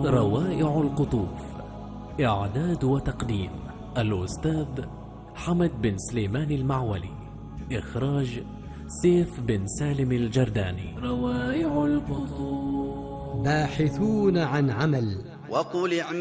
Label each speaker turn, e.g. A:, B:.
A: روائع القطوف. إعداد وتقديم الأستاذ حمد بن سليمان المعولي. إخراج سيف بن سالم الجرداني. روائع القطوف.
B: باحثون عن عمل.
C: وقل